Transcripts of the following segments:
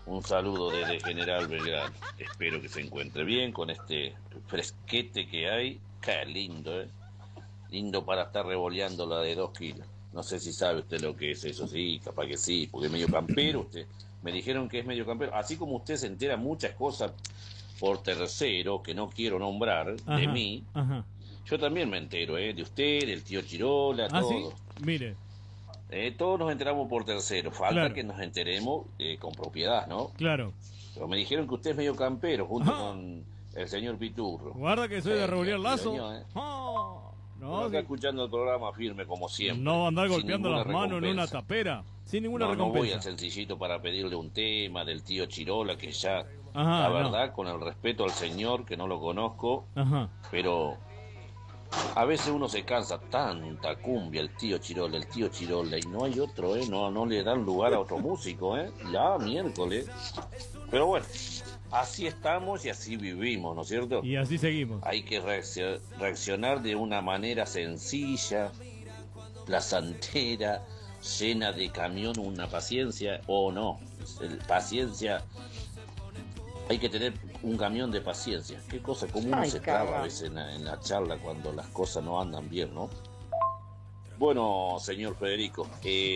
Un saludo desde General Belgrano. Espero que se encuentre bien con este fresquete que hay. Qué lindo, ¿eh? Lindo para estar revoleando la de 2 kilos. No sé si sabe usted lo que es eso, sí, capaz que sí, porque es medio campero usted. Me dijeron que es medio campero. Así como usted se entera muchas cosas por tercero, que no quiero nombrar, de Ajá, mí, ajá. yo también me entero, ¿eh? De usted, del tío Chirola, ¿Ah, sí? todos. Mire, Todos nos enteramos por tercero. Falta claro, que nos enteremos con propiedad, ¿no? claro. Pero me dijeron que usted es medio campero, junto Ajá. con el señor Piturro. Guarda que soy de Genio, Rebollar Lazo. pirañó, ¿eh? Ah, Bueno, no, acá sí. escuchando el programa firme como siempre, No va a andar sin golpeando ninguna las manos en una recompensa. tapera. Sin ninguna No voy al recompensa. sencillito para pedirle un tema del tío Chirola, que ya, la Ajá, no. verdad, con el respeto al señor, que no lo conozco, Ajá. pero a veces uno se cansa tanta cumbia, el tío Chirola, y no hay otro, ¿eh? No, no le dan lugar a otro músico, ¿eh? Ya, miércoles. Pero bueno, así estamos y así vivimos, ¿no es cierto? Y así seguimos. Hay que reaccionar de una manera sencilla, placentera, llena de camión, una paciencia, o no, paciencia, hay que tener un camión de paciencia. Qué cosa, como uno Ay, se traba a caramba. veces en la charla cuando las cosas no andan bien, ¿no? Bueno, señor Federico,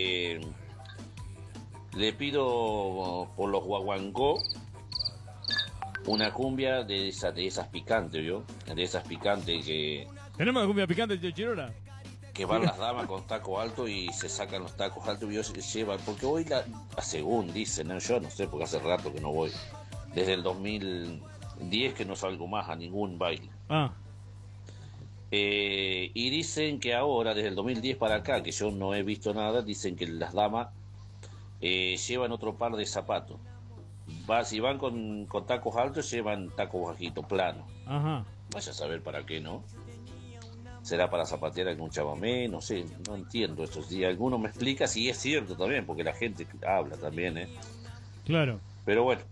le pido por los guaguancó una cumbia de esas picantes, ¿vio? De esas picantes Tenemos la cumbia picante, tío Chirola. que van las damas con taco alto y se sacan los tacos altos y ellos llevan, porque hoy según dicen, ¿no? Yo no sé, porque hace rato que no voy, desde el 2010 que no salgo más a ningún baile. Ah, Y dicen que ahora, desde el 2010 para acá, que yo no he visto nada, dicen que las damas llevan otro par de zapatos. Si van con tacos altos, llevan tacos bajitos, planos. ajá. Vaya a saber para qué, ¿no? Será para zapatear en un chamamé, no sé, no entiendo esto. Si alguno me explica, si es cierto también, porque la gente habla también, ¿eh? Claro. Pero bueno,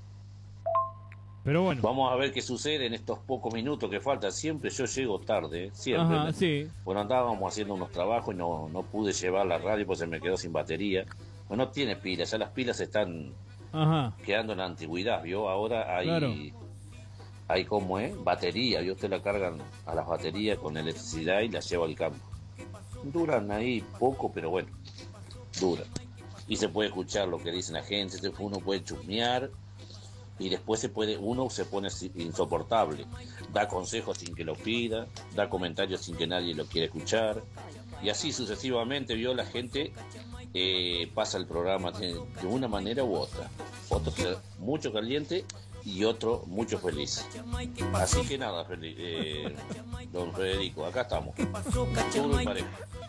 Pero bueno. vamos a ver qué sucede en estos pocos minutos que faltan. Siempre yo llego tarde, ¿eh? Siempre. Ajá, sí. Bueno, andábamos haciendo unos trabajos y no pude llevar la radio porque se me quedó sin batería. No tiene pilas, ya las pilas se están Ajá. quedando en la antigüedad, ¿vio? Ahora Claro. hay como, batería, ¿vio? Usted la cargan a las baterías con electricidad y las lleva al campo. Duran ahí poco, pero bueno, duran. Y se puede escuchar lo que dicen la gente, uno puede chusmear y después uno se pone insoportable. Da consejos sin que lo pida, da comentarios sin que nadie lo quiera escuchar. Y así sucesivamente, vio, la gente pasa el programa de una manera u otra. Otro mucho caliente y otro mucho feliz. Así que nada, don Federico, acá estamos. Duro y parejo.